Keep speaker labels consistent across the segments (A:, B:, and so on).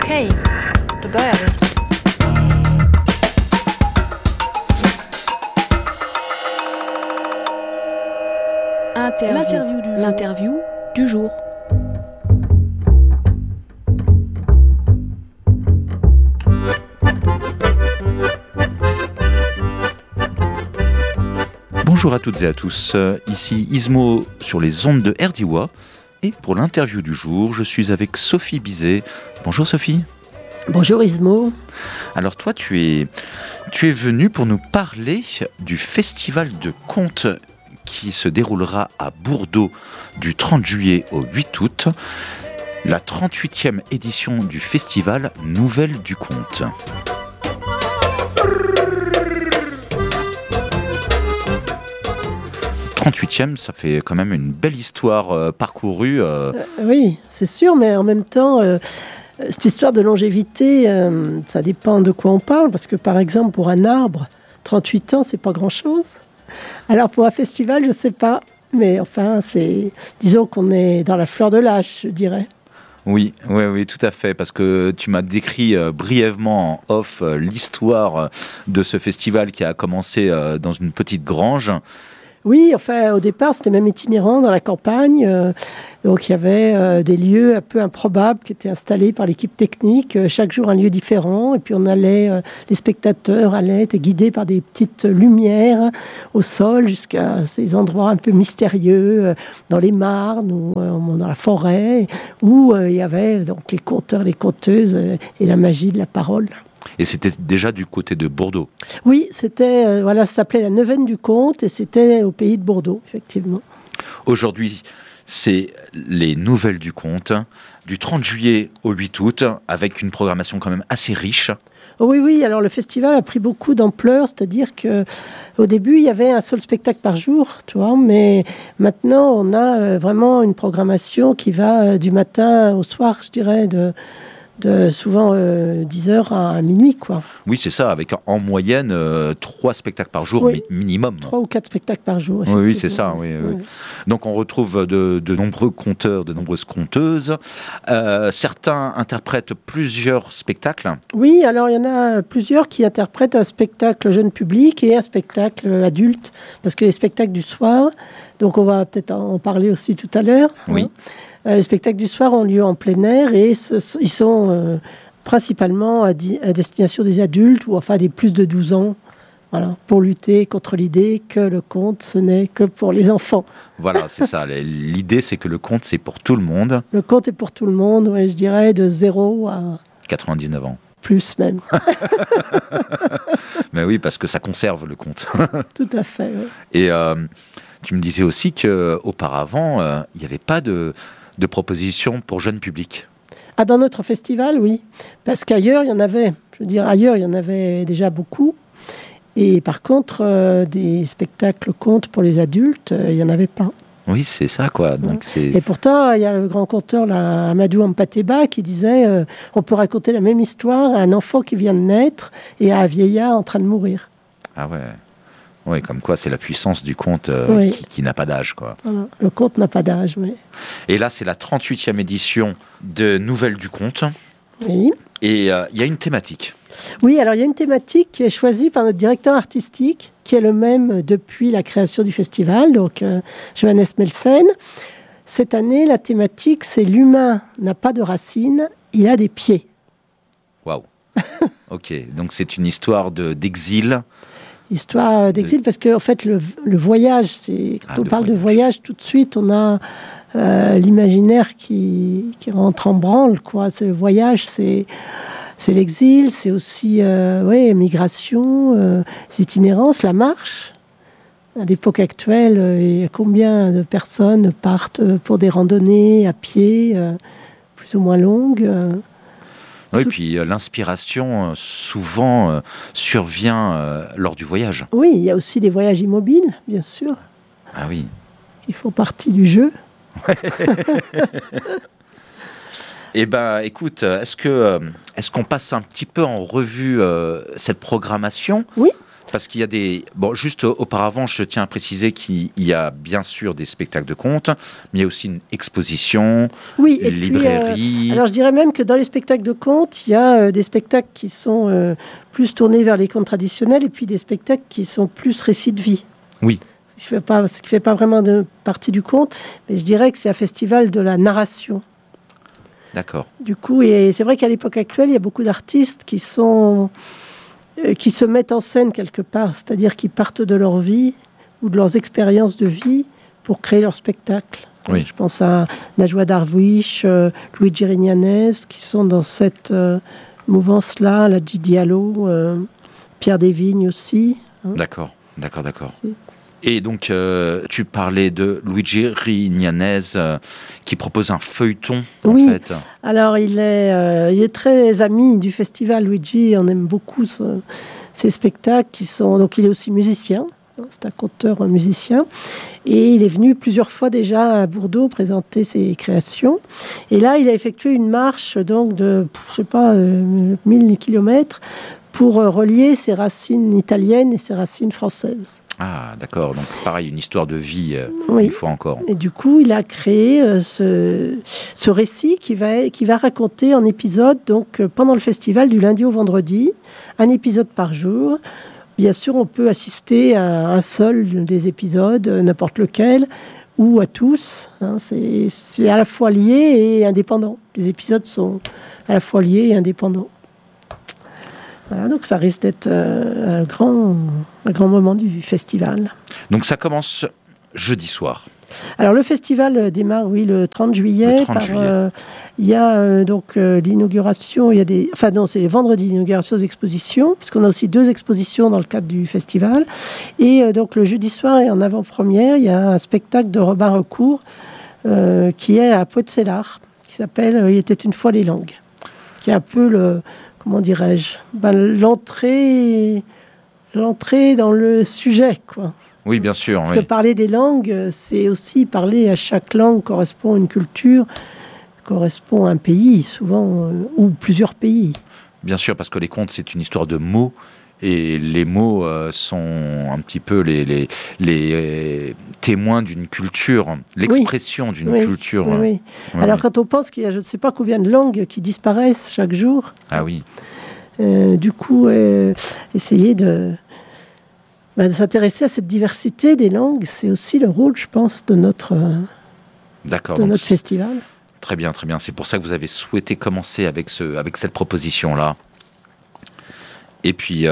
A: Okej, då börjar vi.
B: L'interview du jour.
C: Bonjour à toutes et à tous, ici Ismo sur les ondes de RDIWA et pour l'interview du jour, je suis avec Sophie Bizet. Bonjour Sophie.
D: Bonjour Ismo.
C: Alors toi tu es venue pour nous parler du festival de contes qui se déroulera à Bordeaux du 30 juillet au 8 août, la 38e édition du festival Nouvelles du Conte. « 38e », ça fait quand même une belle histoire parcourue.
D: Oui, c'est sûr, mais en même temps, cette histoire de longévité, ça dépend de quoi on parle, parce que par exemple, pour un arbre, 38 ans, c'est pas grand-chose. Alors pour un festival, je sais pas, mais enfin, disons qu'on est dans la fleur de l'âge, je dirais.
C: Oui, tout à fait, parce que tu m'as décrit brièvement en off l'histoire de ce festival qui a commencé dans une petite grange.
D: Oui, enfin, au départ, c'était même itinérant dans la campagne. Donc, il y avait des lieux un peu improbables qui étaient installés par l'équipe technique. Chaque jour, un lieu différent. Et puis, les spectateurs étaient guidés par des petites lumières au sol jusqu'à ces endroits un peu mystérieux, dans les marnes ou dans la forêt, où il y avait donc les conteurs, les conteuses et la magie de la parole.
C: Et c'était déjà du côté de Bordeaux.
D: Oui, c'était, ça s'appelait la Neuvaine du Conte et c'était au pays de Bordeaux, effectivement.
C: Aujourd'hui, c'est les Nouvelles du Conte, du 30 juillet au 8 août, avec une programmation quand même assez riche.
D: Oui, alors le festival a pris beaucoup d'ampleur, c'est-à-dire qu'au début, il y avait un seul spectacle par jour, tu vois, mais maintenant, on a vraiment une programmation qui va du matin au soir, je dirais, de souvent 10h à minuit, quoi.
C: Oui, c'est ça, avec en moyenne 3 spectacles par jour minimum.
D: 3 ou 4 spectacles par jour,
C: Oui, c'est ça. Oui. Donc on retrouve de nombreux conteurs, de nombreuses conteuses. Certains interprètent plusieurs spectacles.
D: Oui, alors il y en a plusieurs qui interprètent un spectacle jeune public et un spectacle adulte, parce que les spectacles du soir, donc on va peut-être en parler aussi tout à l'heure.
C: Oui.
D: Les spectacles du soir ont lieu en plein air et ils sont principalement à destination des adultes ou enfin des plus de 12 ans, voilà, pour lutter contre l'idée que le conte, ce n'est que pour les enfants.
C: Voilà, c'est ça. L'idée, c'est que le conte, c'est pour tout le monde.
D: Le conte est pour tout le monde, ouais, je dirais, de 0 à...
C: 99 ans.
D: Plus même.
C: Mais oui, parce que ça conserve le conte.
D: Tout à fait, oui.
C: Et tu me disais aussi qu'auparavant, il n'y avait pas de propositions pour jeunes publics.
D: Ah, dans notre festival, oui. Parce qu'ailleurs, il y en avait. Je veux dire, ailleurs, il y en avait déjà beaucoup. Et par contre, des spectacles contes pour les adultes, il n'y en avait pas.
C: Oui, c'est ça, quoi. Donc,
D: Et pourtant, il y a le grand conteur, là, Amadou Ampateba, qui disait on peut raconter la même histoire à un enfant qui vient de naître et à un vieillard en train de mourir.
C: Ah ouais. Oui, comme quoi c'est la puissance du conte qui n'a pas d'âge, quoi.
D: Voilà. Le conte n'a pas d'âge, oui.
C: Et là, c'est la 38e édition de Nouvelles du Conte.
D: Oui.
C: Et il y a une thématique.
D: Oui, alors il y a une thématique qui est choisie par notre directeur artistique, qui est le même depuis la création du festival, donc Johannes Melsen. Cette année, la thématique, c'est « L'humain n'a pas de racines, il a des pieds ».
C: Waouh. Ok, donc c'est une histoire d'exil.
D: Histoire d'exil, parce qu'en fait, le voyage, quand on parle de voyage, tout de suite, on a l'imaginaire qui rentre en branle, quoi. Le voyage, c'est l'exil, c'est aussi migration, itinérance, la marche. À l'époque actuelle, il y a combien de personnes partent pour des randonnées à pied, plus ou moins longues
C: Oui, puis l'inspiration, souvent, survient lors du voyage.
D: Oui, il y a aussi des voyages immobiles, bien sûr.
C: Ah oui.
D: Qui font partie du jeu.
C: Eh bien, écoute, est-ce qu'on passe un petit peu en revue cette programmation ?
D: Oui.
C: Parce qu'il y a des... Bon, juste auparavant, je tiens à préciser qu'il y a bien sûr des spectacles de contes, mais il y a aussi une exposition,
D: Oui, et
C: une librairie...
D: alors je dirais même que dans les spectacles de contes, il y a des spectacles qui sont plus tournés vers les contes traditionnels et puis des spectacles qui sont plus récits de vie.
C: Oui.
D: Ce qui ne fait pas vraiment partie du conte, mais je dirais que c'est un festival de la narration.
C: D'accord.
D: Du coup, et c'est vrai qu'à l'époque actuelle, il y a beaucoup d'artistes qui se mettent en scène quelque part, c'est-à-dire qui partent de leur vie ou de leurs expériences de vie pour créer leur spectacle.
C: Oui.
D: Je pense à Najwa Darwish, Luigi Rignanez, qui sont dans cette mouvance-là, la G. Diallo, Pierre Desvignes aussi.
C: D'accord.
D: C'est-
C: Et donc, tu parlais de Luigi Rignanez qui propose un feuilleton,
D: Oui.
C: en fait.
D: Alors, il est très ami du festival, Luigi. On aime beaucoup ses spectacles. Donc, il est aussi musicien. C'est un conteur musicien. Et il est venu plusieurs fois déjà à Bordeaux présenter ses créations. Et là, il a effectué une marche donc de, 1000 kilomètres pour relier ses racines italiennes et ses racines françaises.
C: Ah, d'accord. Donc, pareil, une histoire de vie,
D: Oui.
C: une fois encore.
D: Et du coup, il a créé ce récit qui va raconter en épisode, donc pendant le festival, du lundi au vendredi, un épisode par jour. Bien sûr, on peut assister à un seul des épisodes, n'importe lequel, ou à tous. Hein. C'est à la fois lié et indépendant. Les épisodes sont à la fois liés et indépendants. Voilà, donc ça risque d'être un grand moment du festival.
C: Donc, ça commence jeudi soir.
D: Alors le festival démarre, le 30 juillet.
C: Le 30 juillet.
D: Il y a donc l'inauguration, c'est les vendredis d'inauguration des expositions, puisqu'on a aussi 2 expositions dans le cadre du festival. Et donc le jeudi soir et en avant-première, il y a un spectacle de Robin Recourt qui est à Poët-Sellard, qui s'appelle Il était une fois les langues, qui est un peu l'entrée dans le sujet, quoi.
C: Oui, bien sûr.
D: Parce
C: Oui.
D: que parler des langues, c'est aussi parler à chaque langue correspond à une culture, correspond à un pays, souvent, ou plusieurs pays.
C: Bien sûr, parce que les contes, c'est une histoire de mots. Et les mots sont un petit peu les témoins d'une culture, l'expression d'une culture.
D: Oui.
C: Oui,
D: Alors,
C: oui.
D: quand on pense qu'il y a je ne sais pas combien de langues qui disparaissent chaque jour,
C: Ah oui.
D: du coup, essayer de s'intéresser à cette diversité des langues, c'est aussi le rôle, je pense, de notre
C: D'accord.
D: de
C: donc
D: notre festival.
C: Très bien, très bien. C'est pour ça que vous avez souhaité commencer avec cette proposition-là. Et puis,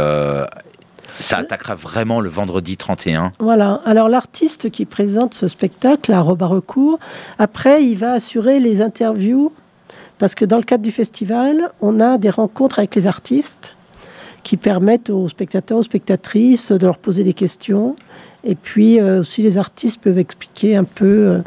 C: ça attaquera vraiment le vendredi 31.
D: Voilà. Alors, l'artiste qui présente ce spectacle, Robin Recourt, après, il va assurer les interviews, parce que dans le cadre du festival, on a des rencontres avec les artistes qui permettent aux spectateurs, aux spectatrices de leur poser des questions. Et puis aussi les artistes peuvent expliquer un peu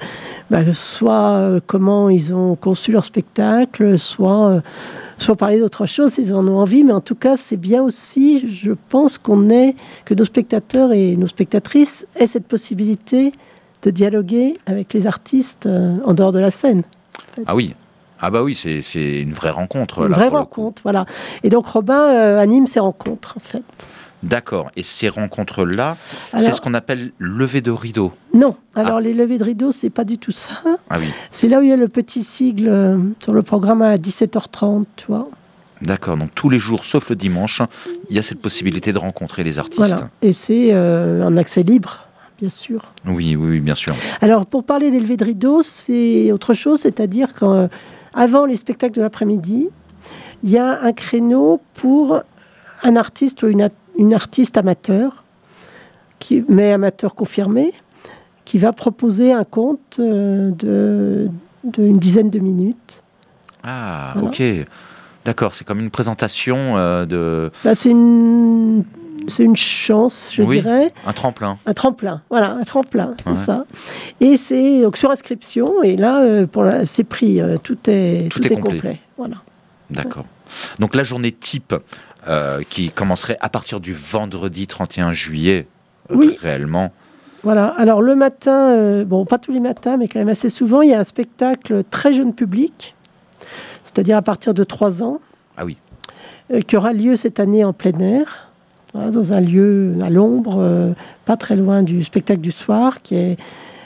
D: soit comment ils ont conçu leur spectacle, soit parler d'autre chose s'ils en ont envie. Mais en tout cas, c'est bien aussi, je pense, que nos spectateurs et nos spectatrices aient cette possibilité de dialoguer avec les artistes en dehors de la scène.
C: Ah oui. Ah bah oui, c'est une vraie rencontre.
D: Une
C: là,
D: vraie
C: pour le
D: rencontre, voilà. Et donc Robin anime ces rencontres, en fait.
C: D'accord. Et ces rencontres-là, c'est
D: Alors-
C: ce qu'on appelle lever de rideau.
D: Non, alors les levées de rideau, c'est pas du tout ça.
C: Ah oui.
D: C'est là où il y a le petit sigle sur le programme à 17h30, tu vois.
C: D'accord. Donc tous les jours, sauf le dimanche, il y a cette possibilité de rencontrer les artistes.
D: Voilà. Et c'est un accès libre, bien sûr.
C: Oui, bien sûr.
D: Alors, pour parler des levées de rideau, c'est autre chose, c'est-à-dire qu'avant les spectacles de l'après-midi, il y a un créneau pour un artiste ou une artiste amateur, mais amateur confirmé, qui va proposer un conte d'une dizaine de minutes.
C: Ah,
D: Voilà.
C: ok. D'accord, c'est comme une présentation de...
D: C'est une chance, je
C: Oui.
D: dirais.
C: Un tremplin.
D: Un tremplin, voilà, un tremplin, c'est
C: Ouais.
D: ça. Et c'est donc sur inscription, et là, c'est pris, tout est complet. Voilà.
C: D'accord. Donc la journée type qui commencerait à partir du vendredi 31 juillet,
D: Oui.
C: réellement.
D: Voilà. Alors le matin, pas tous les matins, mais quand même assez souvent, il y a un spectacle très jeune public, c'est-à-dire à partir de 3 ans,
C: Ah oui.
D: qui aura lieu cette année en plein air. voilà, dans un lieu à l'ombre, pas très loin du spectacle du soir, qui est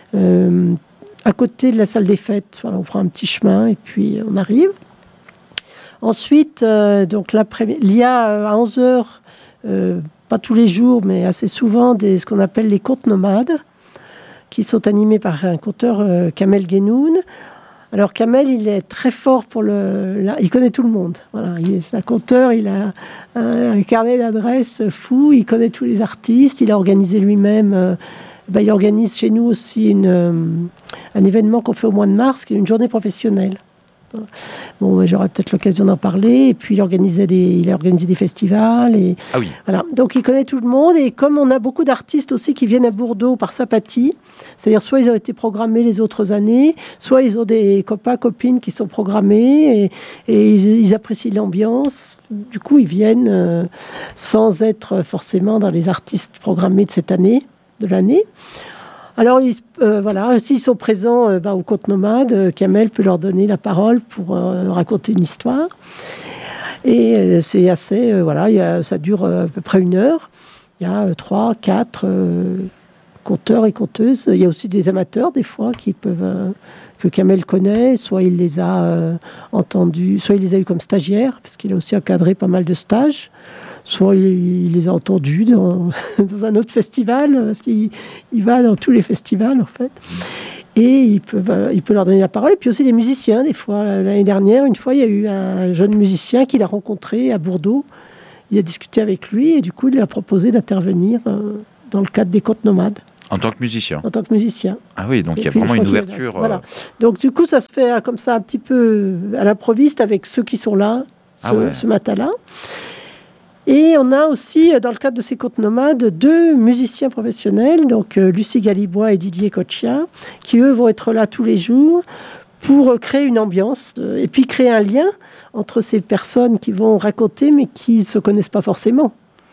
D: à côté de la salle des fêtes. Voilà, on prend un petit chemin et puis on arrive. Ensuite, donc il y a à 11h, pas tous les jours, mais assez souvent, ce qu'on appelle les contes nomades, qui sont animés par un conteur, Kamel Guénoun. Alors Kamel, il est très fort il connaît tout le monde. Voilà, c'est un conteur, il a un carnet d'adresses fou, il connaît tous les artistes, il a organisé lui-même. Il organise chez nous aussi un événement qu'on fait au mois de mars, qui est une journée professionnelle. Voilà. Bon, j'aurai peut-être l'occasion d'en parler. Et puis il a organisé des festivals.
C: Ah oui.
D: Voilà. Donc il connaît tout le monde. Et comme on a beaucoup d'artistes aussi qui viennent à Bordeaux par sympathie, c'est-à-dire soit ils ont été programmés les autres années, soit ils ont des copains, copines qui sont programmés et ils apprécient l'ambiance. Du coup, ils viennent sans être forcément dans les artistes programmés de l'année. Alors, voilà, s'ils sont présents au Conte Nomade, Kamel peut leur donner la parole pour raconter une histoire. Et c'est assez, ça dure à peu près 1 heure. Il y a 3, 4 conteurs et conteuses. Il y a aussi des amateurs, des fois, que Kamel connaît. Soit il les a entendus, soit il les a eus comme stagiaires, parce qu'il a aussi encadré pas mal de stages. Soit il les a entendus dans un autre festival, parce qu'il va dans tous les festivals, en fait. Et il peut leur donner la parole. Et puis aussi des musiciens, des fois. L'année dernière, une fois, il y a eu un jeune musicien qu'il a rencontré à Bordeaux. Il a discuté avec lui et du coup, il lui a proposé d'intervenir dans le cadre des Contes Nomades.
C: En tant que musicien.
D: En tant que musicien.
C: Ah oui, donc il y a vraiment une ouverture.
D: Voilà. Donc du coup, ça se fait comme ça un petit peu à l'improviste avec ceux qui sont là ce matin-là. Et on a aussi, dans le cadre de ces contes nomades, 2 musiciens professionnels, donc Lucie Galibois et Didier Kochia, qui eux vont être là tous les jours pour créer une ambiance et puis créer un lien entre ces personnes qui vont raconter mais qui ne se connaissent pas forcément.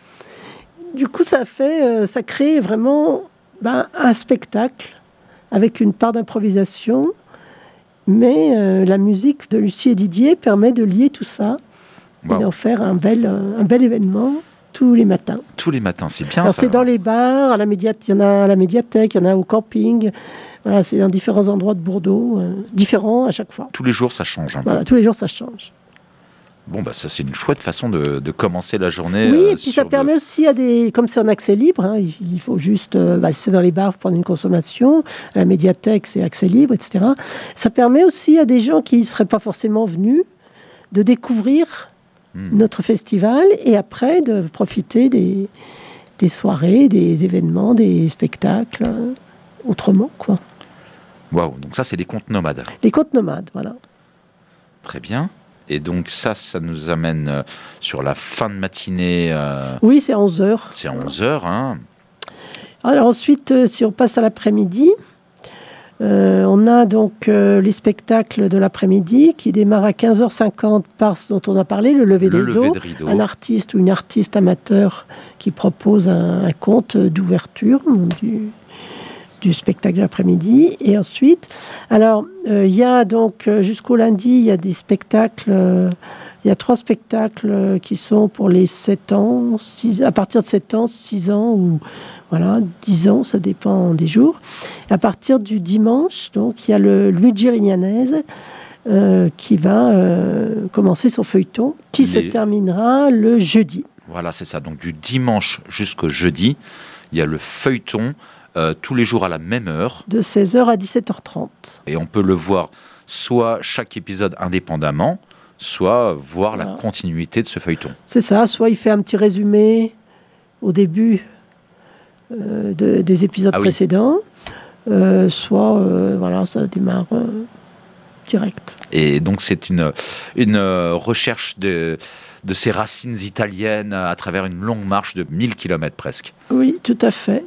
D: Du coup, ça crée vraiment un spectacle avec une part d'improvisation, mais la musique de Lucie et Didier permet de lier tout ça. Wow. Et d'en faire un bel événement tous les matins.
C: Tous les matins, c'est bien.
D: Alors,
C: ça.
D: C'est dans les bars, il y en a à la médiathèque, il y en a au camping. Voilà, c'est dans différents endroits de Bordeaux, différents à chaque fois.
C: Tous les jours, ça change un peu.
D: Voilà, tous les jours, ça change.
C: Bon, ça, c'est une chouette façon de commencer la journée.
D: Oui, et puis ça permet aussi comme c'est en accès libre, il faut juste, si c'est dans les bars, prendre une consommation. À la médiathèque, c'est accès libre, etc. Ça permet aussi à des gens qui ne seraient pas forcément venus de découvrir notre festival et après de profiter des soirées, des événements, des spectacles autrement, quoi.
C: Waouh, donc ça c'est les contes nomades.
D: Les contes nomades, voilà.
C: Très bien. Et donc ça nous amène sur la fin de matinée.
D: Oui, c'est à 11h.
C: C'est à 11h, hein. Alors
D: ensuite, si on passe à l'après-midi, on a donc les spectacles de l'après-midi qui démarrent à 15h50 par ce dont on a parlé, le lever de rideau. Un artiste ou une artiste amateur qui propose un conte d'ouverture du spectacle de l'après-midi. Et ensuite, il y a donc jusqu'au lundi, il y a des spectacles. Il y a 3 spectacles qui sont pour les 7 ans, à partir de 7 ans, 6 ans ou 10 ans, ça dépend des jours. À partir du dimanche, donc, il y a le Luigi Rignanese qui va commencer son feuilleton, qui se terminera le jeudi.
C: Voilà, c'est ça. Donc du dimanche jusqu'au jeudi, il y a le feuilleton tous les jours à la même heure.
D: De 16h à 17h30.
C: Et on peut le voir soit chaque épisode indépendamment, soit voir la continuité de ce feuilleton.
D: C'est ça, soit il fait un petit résumé au début des épisodes précédents, soit ça démarre direct.
C: Et donc c'est une recherche de ces racines italiennes à travers une longue marche de 1000 km presque.
D: Oui, tout à fait.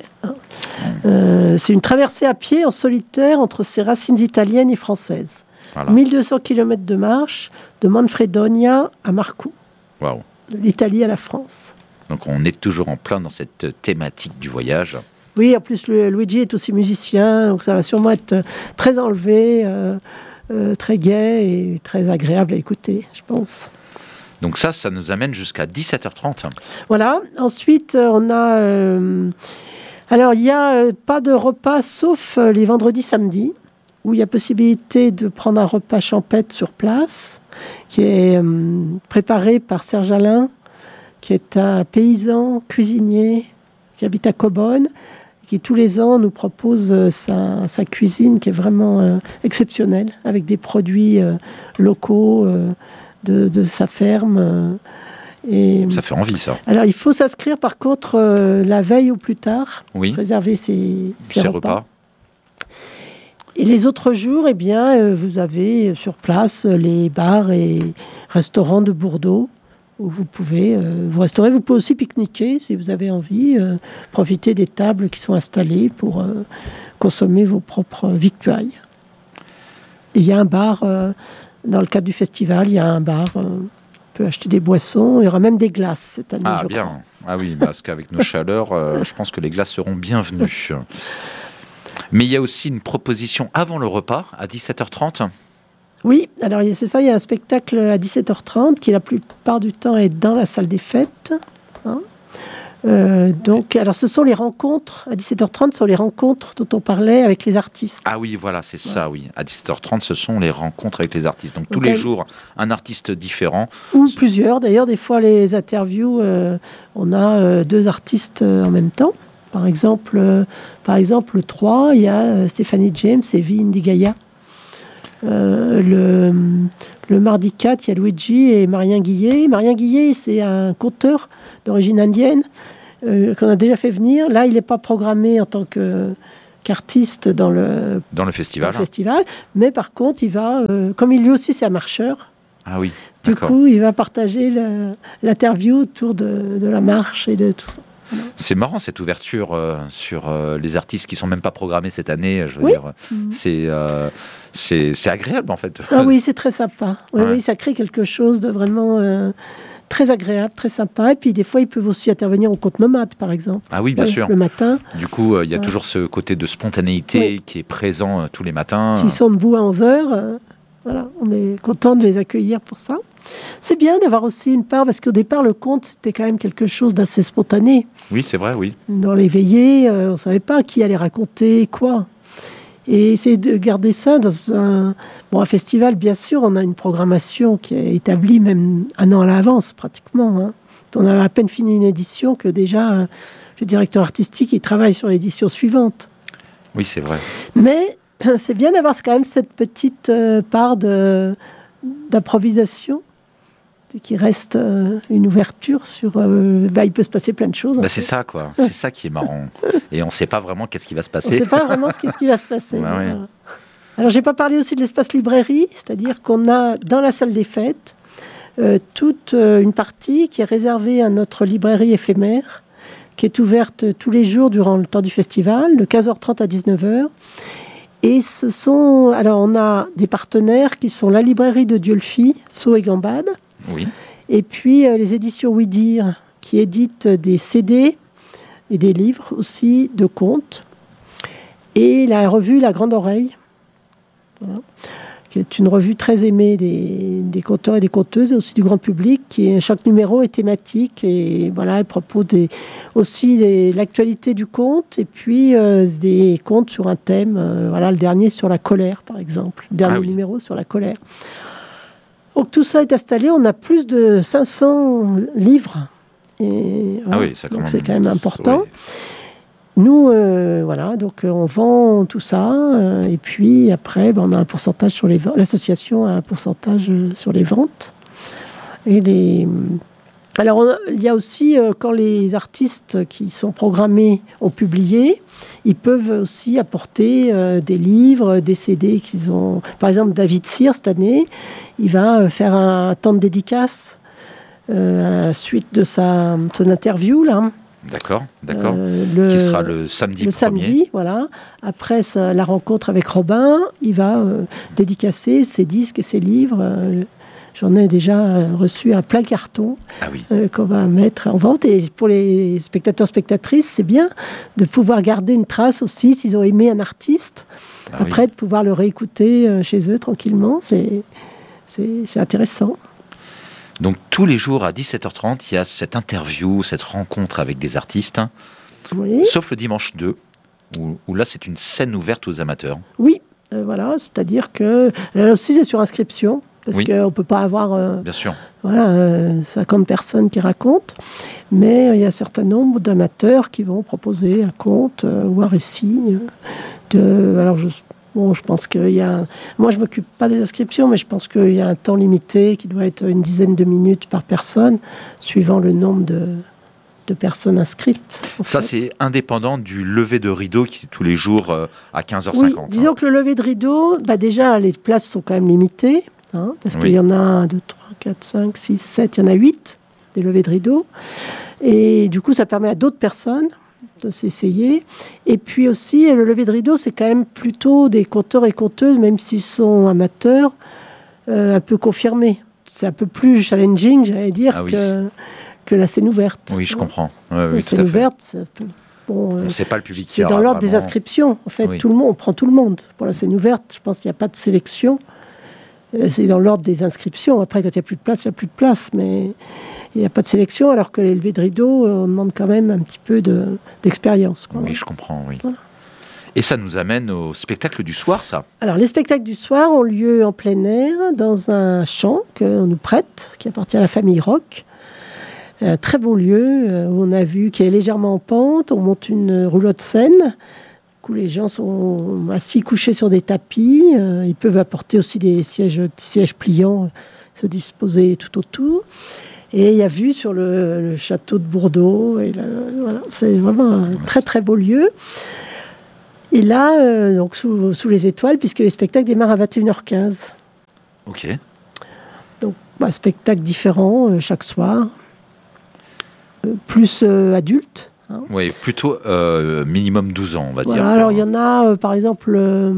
D: C'est une traversée à pied en solitaire entre ces racines italiennes et françaises. Voilà. 1200 km de marche de Manfredonia à Marcoux.
C: Waouh.
D: De l'Italie à la France.
C: Donc on est toujours en plein dans cette thématique du voyage.
D: Oui, en plus Luigi est aussi musicien, donc ça va sûrement être très enlevé, très gai et très agréable à écouter, je pense.
C: Donc ça nous amène jusqu'à 17h30.
D: Voilà. Ensuite, on a... alors, il n'y a pas de repas sauf les vendredis, samedis, où il y a possibilité de prendre un repas champêtre sur place, qui est préparé par Serge Alain, qui est un paysan cuisinier qui habite à Cobonne, qui tous les ans nous propose sa cuisine qui est vraiment exceptionnelle, avec des produits locaux de sa ferme. Et
C: Ça fait envie, ça.
D: alors, il faut s'inscrire par contre la veille ou plus tard,
C: Oui,
D: réserver ses
C: ces repas.
D: Et les autres jours, eh bien, vous avez sur place les bars et restaurants de Bordeaux où vous pouvez vous restaurer. Vous pouvez aussi pique-niquer si vous avez envie, profiter des tables qui sont installées pour consommer vos propres victuailles. Et il y a un bar, dans le cadre du festival, il y a un bar, on peut acheter des boissons, il y aura même des glaces cette année.
C: Ah,
D: je
C: bien.
D: crois.
C: Ah oui, parce qu'avec nos chaleurs, je pense que les glaces seront bienvenues. Mais il y a aussi une proposition avant le repas, à 17h30.
D: Oui, alors c'est ça, il y a un spectacle à 17h30 qui la plupart du temps est dans la salle des fêtes. Hein. Donc, alors ce sont les rencontres, à 17h30, ce sont les rencontres dont on parlait avec les artistes.
C: Ah oui, voilà, c'est ça, oui. À 17h30, ce sont les rencontres avec les artistes. Donc tous
D: Ok.
C: les jours, un artiste différent.
D: Ou plusieurs, d'ailleurs, des fois les interviews, on a deux artistes en même temps. Par exemple, le 3, il y a Stéphanie James et Vi Indigaya. Le mardi 4, il y a Luigi et Marien Guillet. Marien Guillet, c'est un conteur d'origine indienne qu'on a déjà fait venir. Là, il n'est pas programmé en tant qu'artiste dans le
C: Festival.
D: festival. Mais par contre, il va, comme il lui aussi, c'est un marcheur.
C: Ah oui,
D: Du
C: d'accord.
D: coup, il va partager l'interview autour de la marche et de tout ça.
C: C'est marrant cette ouverture sur les artistes qui sont même pas programmés cette année. Je veux
D: Oui.
C: dire, c'est agréable en fait.
D: Ah oui, c'est très sympa. Oui,
C: Ouais.
D: oui, ça crée quelque chose de vraiment très agréable, très sympa. Et puis des fois, ils peuvent aussi intervenir au compte nomade, par exemple.
C: Ah oui, bien
D: Ouais,
C: sûr.
D: Le matin,
C: Du coup, il y a
D: Ouais.
C: toujours ce côté de spontanéité
D: Oui.
C: qui est présent tous les matins.
D: s'ils sont debout à 11h, voilà, on est content de les accueillir pour ça. C'est bien d'avoir aussi une part, parce qu'au départ, le conte, c'était quand même quelque chose d'assez spontané.
C: Oui, c'est vrai, oui.
D: Dans les veillées, on ne savait pas qui allait raconter quoi. Et essayer de garder ça dans un festival, bien sûr, on a une programmation qui est établie même un an à l'avance, pratiquement. Hein. On a à peine fini une édition que déjà, le directeur artistique, il travaille sur l'édition suivante.
C: Oui, c'est vrai.
D: Mais c'est bien d'avoir quand même cette petite part d'improvisation qui reste une ouverture sur... il peut se passer plein de choses. en
C: Bah,
D: fait.
C: c'est ça, quoi. C'est ça qui est marrant. Et on ne sait pas vraiment qu'est-ce qui va se
D: On ne
C: passer.
D: sait pas vraiment ce qui va se passer.
C: Ouais, ouais.
D: Voilà. Alors, j'ai pas parlé aussi de l'espace librairie, c'est-à-dire qu'on a dans la salle des fêtes toute une partie qui est réservée à notre librairie éphémère, qui est ouverte tous les jours durant le temps du festival, de 15h30 à 19h. Et alors, on a des partenaires qui sont la librairie de Dieulfi, Sceaux et Gambade,
C: Oui.
D: et puis les éditions Oui Dire, qui éditent des CD et des livres aussi de contes. Et la revue La Grande Oreille, voilà, qui est une revue très aimée des conteurs et des conteuses, et aussi du grand public. Chaque numéro est thématique, et voilà, elle propose aussi l'actualité du conte, et puis des contes sur un thème. Voilà, le dernier sur la colère, par exemple. Le dernier
C: Ah oui.
D: numéro sur la colère. Donc tout ça est installé, on a plus de 500 livres. Et,
C: Ah oui, ça
D: donc c'est quand même important.
C: ouais.
D: Nous, voilà, donc on vend tout ça, et puis après, on a un pourcentage sur les ventes. L'association a un pourcentage sur les ventes. Alors, il y a aussi, quand les artistes qui sont programmés ont publié, ils peuvent aussi apporter des livres, des CD qu'ils ont. Par exemple, David Cyr, cette année, il va faire un temps de dédicace à la suite de son interview, là.
C: D'accord. Qui sera le samedi
D: Le
C: 1er.
D: samedi, voilà. Après la rencontre avec Robin, il va dédicacer ses disques et ses livres. J'en ai déjà reçu un plein carton
C: Ah oui.
D: qu'on va mettre en vente. Et pour les spectateurs, spectatrices, c'est bien de pouvoir garder une trace aussi, s'ils ont aimé un artiste.
C: Ah
D: Après,
C: oui.
D: de pouvoir le réécouter chez eux tranquillement, c'est intéressant.
C: Donc tous les jours à 17h30, il y a cette interview, cette rencontre avec des artistes,
D: Oui.
C: sauf le dimanche 2, où là c'est une scène ouverte aux amateurs.
D: Oui, voilà, c'est-à-dire que là aussi c'est sur inscription, parce
C: Oui.
D: qu'on ne peut pas avoir
C: Bien sûr.
D: 50 personnes qui racontent, mais il y a un certain nombre d'amateurs qui vont proposer un conte ou un récit. Alors je pense qu'il y a... Moi je ne m'occupe pas des inscriptions, mais je pense qu'il y a un temps limité qui doit être une dizaine de minutes par personne, suivant le nombre de personnes inscrites.
C: Ça, c'est indépendant du lever de rideau qui est tous les jours à 15h50.
D: Oui, disons que le lever de rideau, déjà, les places sont quand même limitées, parce qu'il y en a 1, 2, 3, 4, 5, 6, 7, il y en a 8 des levées de rideau. Et du coup, ça permet à d'autres personnes de s'essayer. Et puis aussi, le lever de rideau, c'est quand même plutôt des conteurs et conteuses, même s'ils sont amateurs, un peu confirmés. C'est un peu plus challenging, j'allais dire, que la scène ouverte.
C: Oui, je comprends. Oui,
D: la scène ouverte,
C: c'est pas le public qui
D: c'est dans l'ordre des inscriptions. En fait, tout le monde, on prend tout le monde. Pour la scène ouverte, je pense qu'il n'y a pas de sélection. C'est dans l'ordre des inscriptions. Après, quand il n'y a plus de place, il n'y a plus de place. Mais il n'y a pas de sélection, alors que les levées de rideau, on demande quand même un petit peu d'expérience.
C: Oui, je comprends, oui. Voilà. Et ça nous amène au spectacle du soir, ça ?
D: Alors, les spectacles du soir ont lieu en plein air, dans un champ qu'on nous prête, qui appartient à la famille Rock. Un très beau lieu où on a vu qui est légèrement en pente. On monte une roulotte scène où les gens sont assis couchés sur des tapis. Ils peuvent apporter aussi des petits sièges pliants, se disposer tout autour. Et il y a vue sur le château de Bourdeau. Et là, voilà, c'est vraiment un très très beau lieu. Et là, donc sous les étoiles, puisque les spectacles démarrent à 21h15.
C: Ok.
D: Donc, spectacle différent chaque soir. Plus adultes.
C: Oui, plutôt minimum 12 ans, on va dire.
D: Alors, il y en a, par exemple,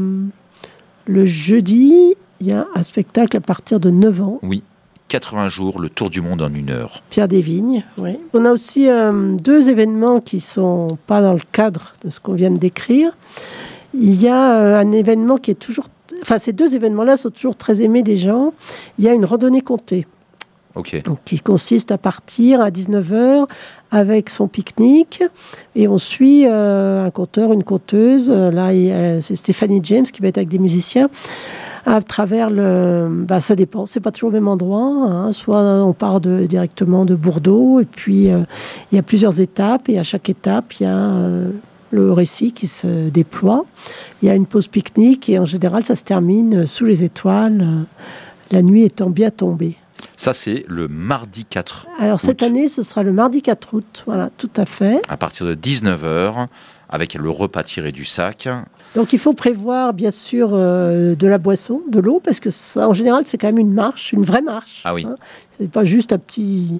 D: le jeudi, il y a un spectacle à partir de 9 ans.
C: Oui, 80 jours, le tour du monde en 1 heure.
D: Pierre Desvignes, oui. On a aussi 2 événements qui ne sont pas dans le cadre de ce qu'on vient de décrire. Il y a un événement qui est toujours... Enfin, ces 2 événements-là sont toujours très aimés des gens. Il y a une randonnée comptée.
C: Okay.
D: Donc, qui consiste à partir à 19h avec son pique-nique et on suit un conteur, une conteuse. Là, c'est Stéphanie James qui va être avec des musiciens à travers ça dépend, c'est pas toujours au même endroit. Soit on part directement de Bourdeau et puis il y a plusieurs étapes et à chaque étape il y a le récit qui se déploie. Il y a une pause pique-nique et en général ça se termine sous les étoiles, la nuit étant bien tombée.
C: Ça, c'est le mardi 4 août.
D: Alors, cette année, ce sera le mardi 4 août. Voilà, tout à fait.
C: À partir de 19h, avec le repas tiré du sac.
D: Donc, il faut prévoir, bien sûr, de la boisson, de l'eau, parce que ça, en général, c'est quand même une marche, une vraie marche.
C: Ah oui.
D: C'est pas juste un petit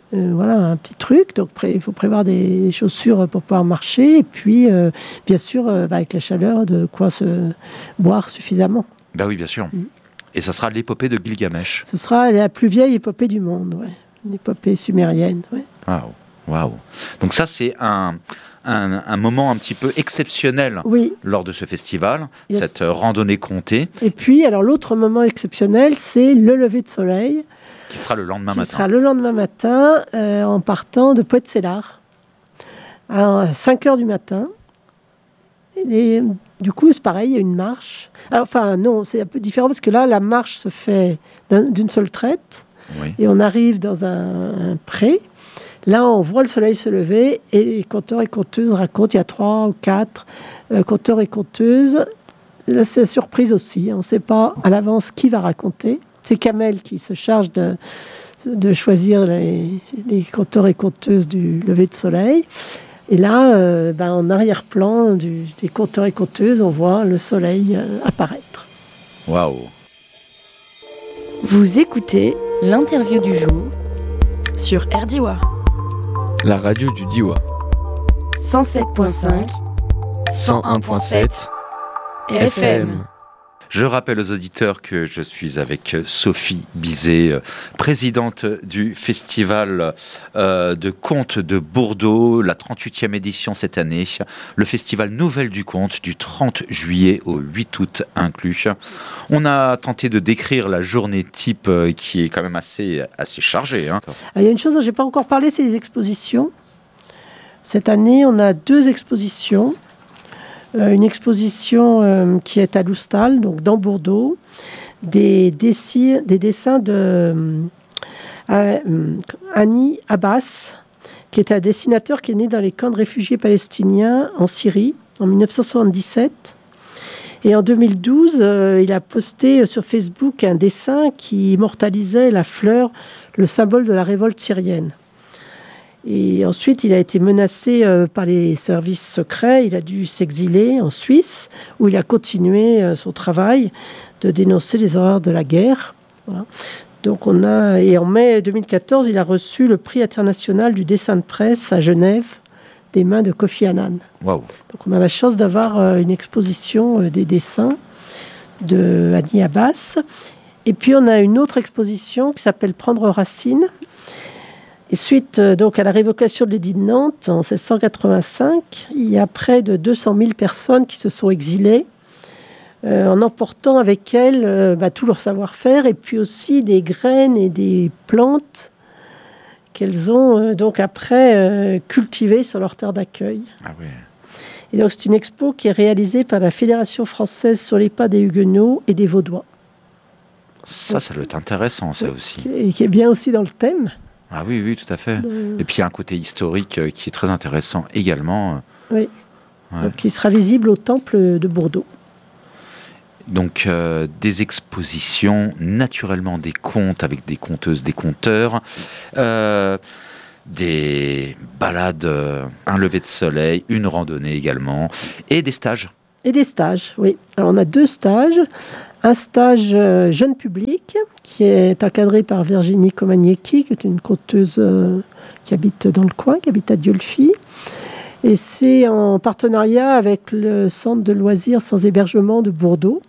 D: truc. Donc, il faut prévoir des chaussures pour pouvoir marcher. Et puis, bien sûr, avec la chaleur, de quoi se boire suffisamment.
C: Ben oui, bien sûr. Et ça sera l'épopée de Gilgamesh.
D: Ce sera la plus vieille épopée du monde, ouais. Une épopée sumérienne, ouais.
C: Waouh. Donc ça, c'est un moment un petit peu exceptionnel lors de ce festival, cette randonnée comptée.
D: Et puis, alors l'autre moment exceptionnel, c'est le lever de soleil.
C: Qui sera le lendemain matin.
D: Qui sera le lendemain matin, en partant de Pointe-Célard, à 5h du matin. Et du coup, c'est pareil, il y a une marche. Alors, enfin, non, c'est un peu différent parce que là, la marche se fait d'une seule traite. Oui. Et on arrive dans un pré. Là, on voit le soleil se lever et les conteurs et conteuses racontent. Il y a 3 ou 4 conteurs et conteuses. Là, c'est la surprise aussi. On ne sait pas à l'avance qui va raconter. C'est Kamel qui se charge de choisir les conteurs et conteuses du lever de soleil. Et là, en arrière-plan des conteurs et conteuses, on voit le soleil apparaître.
C: Waouh!
B: Vous écoutez l'interview du jour sur RDIWA.
E: La radio du Diois.
B: 107.5,
E: 101.7 FM.
C: Je rappelle aux auditeurs que je suis avec Sophie Bizet, présidente du Festival de contes de Bourdeau, la 38e édition cette année, le Festival Nouvelle du Conte du 30 juillet au 8 août inclus. On a tenté de décrire la journée type qui est quand même assez chargée. Hein.
D: Il y a une chose dont je n'ai pas encore parlé, c'est les expositions. Cette année, on a 2 expositions. Une exposition qui est à Loustal, donc dans Bourdeau, des dessins de Hani Abbas, qui est un dessinateur qui est né dans les camps de réfugiés palestiniens en Syrie en 1977. Et en 2012, il a posté sur Facebook un dessin qui immortalisait la fleur, le symbole de la révolte syrienne. Et ensuite, il a été menacé par les services secrets. Il a dû s'exiler en Suisse, où il a continué son travail de dénoncer les horreurs de la guerre. Voilà. Donc et en mai 2014, il a reçu le prix international du dessin de presse à Genève, des mains de Kofi Annan.
C: Wow.
D: Donc on a la chance d'avoir une exposition des dessins de Hani Abbas. Et puis on a une autre exposition qui s'appelle Prendre racine. Et suite donc à la révocation de l'édit de Nantes en 1685, il y a près de 200 000 personnes qui se sont exilées en emportant avec elles tout leur savoir-faire et puis aussi des graines et des plantes qu'elles ont donc après cultivées sur leur terre d'accueil.
C: Ah oui.
D: Et donc c'est une expo qui est réalisée par la Fédération française sur les pas des Huguenots et des Vaudois.
C: Ça doit être intéressant, ça aussi.
D: Et qui est bien aussi dans le thème.
C: Ah oui, tout à fait. Et puis il y a un côté historique qui est très intéressant également.
D: Oui.
C: Ouais.
D: Donc il sera visible au temple de Bourdeau.
C: Donc des expositions, naturellement des contes avec des conteuses, des conteurs, des balades, un lever de soleil, une randonnée également, et des stages.
D: Et des stages, oui. Alors on a 2 stages. Un stage jeune public qui est encadré par Virginie Komaniecki, qui est une conteuse qui habite dans le coin, qui habite à Dieulefit. Et c'est en partenariat avec le centre de loisirs sans hébergement de Bourdeau.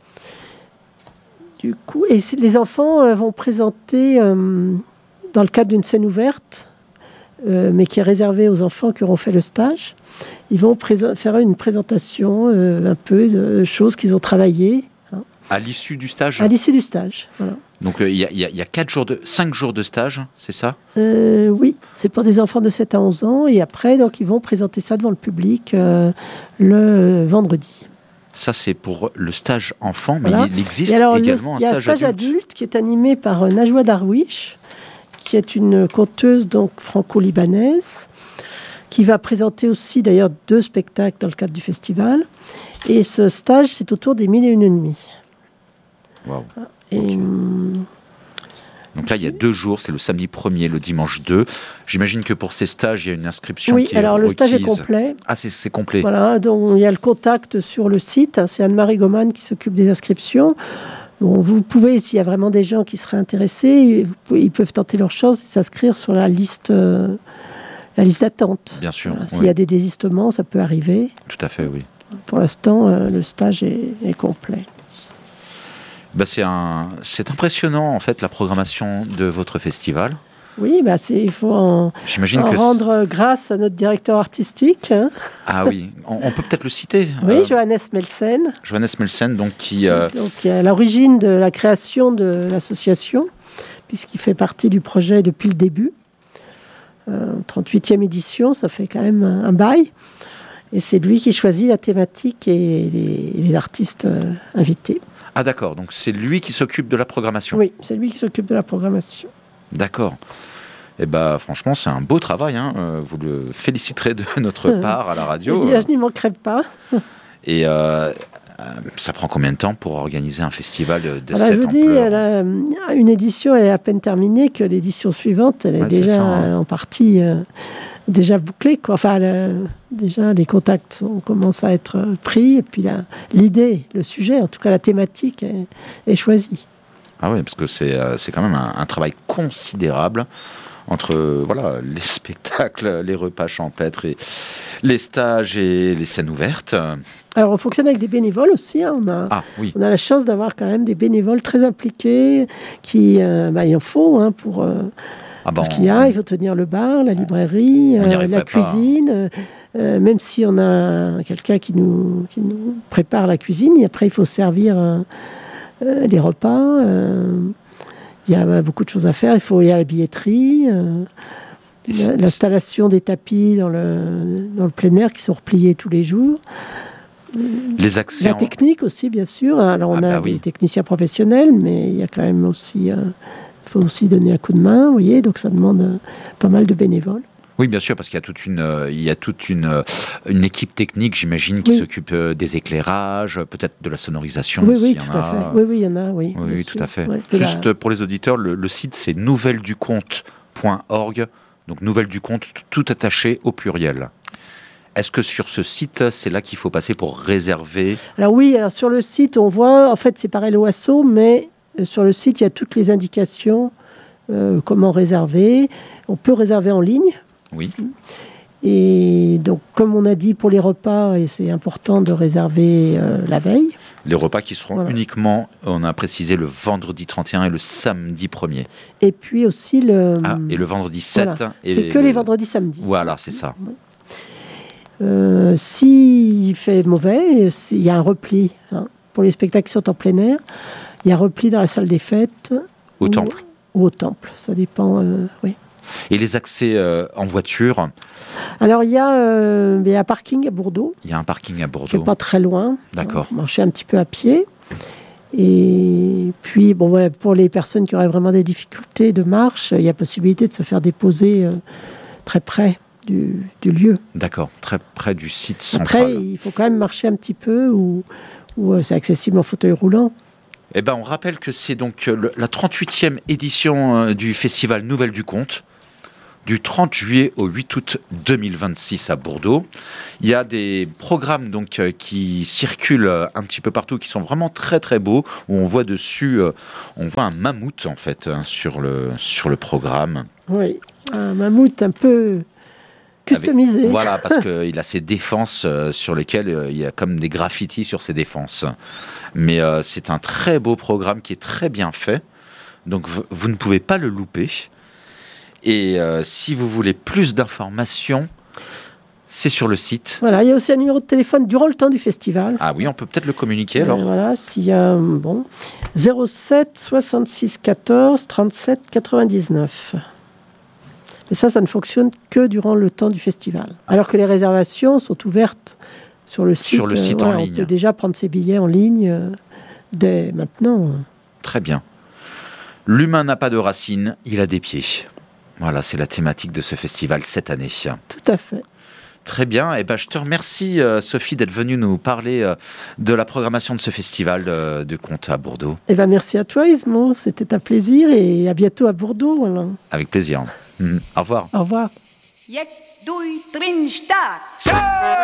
D: Du coup, et les enfants vont présenter, dans le cadre d'une scène ouverte, mais qui est réservée aux enfants qui auront fait le stage, ils vont faire une présentation un peu de choses qu'ils ont travaillées.
C: À l'issue du stage ?
D: À l'issue du stage, voilà.
C: Donc il y a 5 jours de stage, c'est ça ?
D: Oui, c'est pour des enfants de 7 à 11 ans. Et après, donc, ils vont présenter ça devant le public le vendredi.
C: Ça, c'est pour le stage enfant, mais
D: voilà.
C: il existe également un stage adulte.
D: Il y a un stage adulte qui est animé par Najwa Darwish, qui est une conteuse donc franco-libanaise, qui va présenter aussi d'ailleurs 2 spectacles dans le cadre du festival. Et ce stage, c'est autour des 1001 nuits.
C: Wow.
D: Et
C: okay. Donc là, il y a 2 jours, c'est le samedi 1er, le dimanche 2. J'imagine que pour ces stages, il y a une inscription qui est requise. Oui, alors le
D: stage est complet.
C: Ah, c'est complet.
D: Voilà, donc il y a le contact sur le site. C'est Anne-Marie Goman qui s'occupe des inscriptions. Bon, vous pouvez, s'il y a vraiment des gens qui seraient intéressés, ils peuvent tenter leur chance et s'inscrire sur la liste d'attente.
C: Bien sûr.
D: Voilà, s'il y a des désistements, ça peut arriver.
C: Tout à fait, oui.
D: Pour l'instant, le stage est complet.
C: C'est impressionnant, en fait, la programmation de votre festival.
D: Oui, il faut en rendre grâce à notre directeur artistique. Hein.
C: Ah oui, on peut peut-être le citer.
D: Oui, Johannes Melsen.
C: Johannes Melsen, donc qui
D: est à l'origine de la création de l'association, puisqu'il fait partie du projet depuis le début. 38e édition, ça fait quand même un bail. Et c'est lui qui choisit la thématique et les artistes invités.
C: Ah d'accord, donc c'est lui qui s'occupe de la programmation.
D: Oui, c'est lui qui s'occupe de la programmation.
C: D'accord. Eh bien, franchement, c'est un beau travail. Hein. Vous le féliciterez de notre part à la radio.
D: Je n'y manquerai pas.
C: Et ça prend combien de temps pour organiser un festival de cette ampleur ?
D: Je vous dis, une édition, elle est à peine terminée, que l'édition suivante, elle est déjà en partie déjà bouclée. Enfin, déjà, les contacts commencent à être pris. Et puis l'idée, le sujet, en tout cas la thématique, est choisie.
C: Ah oui, parce que c'est quand même un travail considérable. voilà, les spectacles, les repas champêtres, et les stages et les scènes ouvertes.
D: Alors, on fonctionne avec des bénévoles aussi. Hein. On a la chance d'avoir quand même des bénévoles très impliqués qui, il en faut pour tout ce qu'il y a. Il faut tenir le bar, la librairie, la cuisine. Même si on a quelqu'un qui nous prépare la cuisine, et après, il faut servir les repas. Il y a beaucoup de choses à faire. Il faut aller à la billetterie. L'installation des tapis dans le plein air qui sont repliés tous les jours. La technique aussi, bien sûr. Alors, on a des techniciens professionnels, mais il y a quand même aussi... faut aussi donner un coup de main, vous voyez. Donc, ça demande pas mal de bénévoles.
C: Oui, bien sûr, parce qu'il y a toute une équipe technique, j'imagine, qui s'occupe des éclairages, peut-être de la sonorisation aussi.
D: Oui, tout à fait. Oui, il y en a, oui.
C: Oui, tout à fait. Ouais, juste pour les auditeurs, le site, c'est nouvelleducompte.org. Donc, Nouvelle du Compte, tout attaché au pluriel. Est-ce que sur ce site, c'est là qu'il faut passer pour réserver ?
D: Alors oui, sur le site, on voit, en fait, c'est pareil l'OASO, mais sur le site, il y a toutes les indications, comment réserver. On peut réserver en ligne.
C: Oui.
D: Et donc, comme on a dit pour les repas, et c'est important de réserver la veille.
C: Les repas qui seront uniquement, on a précisé, le vendredi 31 et le samedi 1er.
D: Et puis aussi
C: et le vendredi 7.
D: Voilà. C'est que les vendredis, samedis.
C: Voilà, c'est ça.
D: S'il fait mauvais, il y a un repli. Pour les spectacles qui sont en plein air, il y a un repli dans la salle des fêtes.
C: Au temple.
D: Ou au temple, ça dépend, oui.
C: Et les accès en voiture ?
D: Alors, il y a un parking à Bordeaux.
C: Il y a un parking à Bordeaux.
D: Qui n'est pas très loin.
C: D'accord.
D: On marcher un petit peu à pied. Et puis, pour les personnes qui auraient vraiment des difficultés de marche, il y a possibilité de se faire déposer très près du lieu.
C: D'accord, très près du site central.
D: Après, il faut quand même marcher un petit peu ou c'est accessible en fauteuil roulant.
C: Eh ben, on rappelle que c'est donc la 38e édition du festival Nouvelle du Compte, du 30 juillet au 8 août 2026 à Bordeaux. Il y a des programmes donc qui circulent un petit peu partout, qui sont vraiment très très beaux, où on voit dessus, on voit un mammouth en fait sur le programme.
D: Oui, un mammouth un peu customisé.
C: Voilà, parce qu'il a ses défenses sur lesquelles il y a comme des graffitis sur ses défenses. Mais c'est un très beau programme qui est très bien fait. Donc vous ne pouvez pas le louper. Et si vous voulez plus d'informations, c'est sur le site.
D: Voilà, il y a aussi un numéro de téléphone durant le temps du festival.
C: Ah oui, on peut peut-être le communiquer alors.
D: Voilà, s'il y a 07 66 14 37 99. Et ça ne fonctionne que durant le temps du festival. Alors que les réservations sont ouvertes sur le site.
C: Sur le site en ligne.
D: On peut déjà prendre ses billets en ligne dès maintenant.
C: Très bien. L'humain n'a pas de racines, il a des pieds. Voilà, c'est la thématique de ce festival cette année.
D: Tout à fait.
C: Très bien. Eh ben, je te remercie, Sophie, d'être venue nous parler de la programmation de ce festival de conte à Bordeaux.
D: Eh ben, merci à toi, Ismo. C'était un plaisir et à bientôt à Bordeaux. Voilà.
C: Avec plaisir. Au revoir.
D: Au revoir.